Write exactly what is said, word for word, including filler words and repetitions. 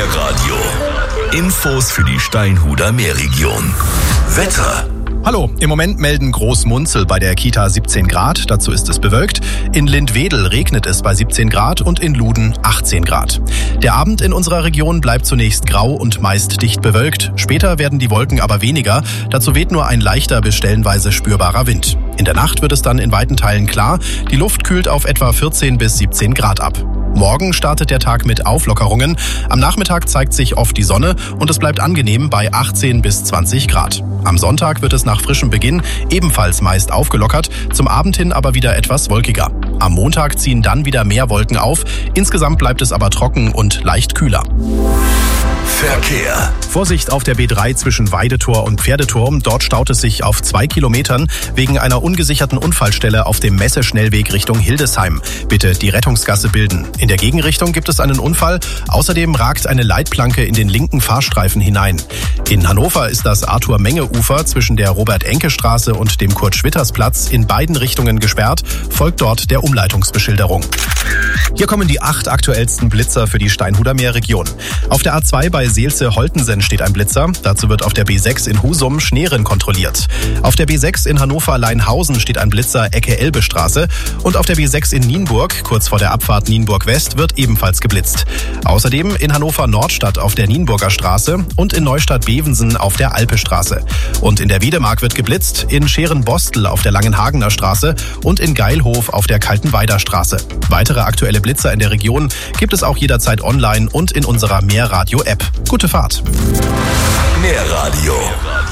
Meerradio. Infos für die Steinhuder Meerregion. Wetter. Hallo, im Moment melden Großmunzel bei der Kita siebzehn Grad, dazu ist es bewölkt. In Lindwedel regnet es bei siebzehn Grad und in Luden achtzehn Grad. Der Abend in unserer Region bleibt zunächst grau und meist dicht bewölkt. Später werden die Wolken aber weniger, dazu weht nur ein leichter bis stellenweise spürbarer Wind. In der Nacht wird es dann in weiten Teilen klar, die Luft kühlt auf etwa vierzehn bis siebzehn Grad ab. Morgen startet der Tag mit Auflockerungen. Am Nachmittag zeigt sich oft die Sonne und es bleibt angenehm bei achtzehn bis zwanzig Grad. Am Sonntag wird es nach frischem Beginn ebenfalls meist aufgelockert, zum Abend hin aber wieder etwas wolkiger. Am Montag ziehen dann wieder mehr Wolken auf, insgesamt bleibt es aber trocken und leicht kühler. Verkehr. Vorsicht auf der B drei zwischen Weidetor und Pferdeturm. Dort staut es sich auf zwei Kilometern wegen einer ungesicherten Unfallstelle auf dem Messeschnellweg Richtung Hildesheim. Bitte die Rettungsgasse bilden. In der Gegenrichtung gibt es einen Unfall. Außerdem ragt eine Leitplanke in den linken Fahrstreifen hinein. In Hannover ist das Arthur-Menge-Ufer zwischen der Robert-Enke-Straße und dem Kurt-Schwitters-Platz in beiden Richtungen gesperrt. Folgt dort der Umleitungsbeschilderung. Hier kommen die acht aktuellsten Blitzer für die Steinhuder Meerregion. Auf der A zwei bei Seelze-Holtensen steht ein Blitzer. Dazu wird auf der B sechs in Husum Schneeren kontrolliert. Auf der B sechs in Hannover-Leinhausen steht ein Blitzer Ecke Elbestraße. Und auf der B sechs in Nienburg, kurz vor der Abfahrt Nienburg-West, wird ebenfalls geblitzt. Außerdem in Hannover-Nordstadt auf der Nienburger Straße und in Neustadt-Bevensen auf der Alpestraße. Und in der Wiedemark wird geblitzt, in Scheren-Bostel auf der Langenhagener Straße und in Geilhof auf der Kaltenweider Straße. Weitere aktuelle Blitzer in der Region gibt es auch jederzeit online und in unserer Meerradio-App. Gute Fahrt! Meerradio.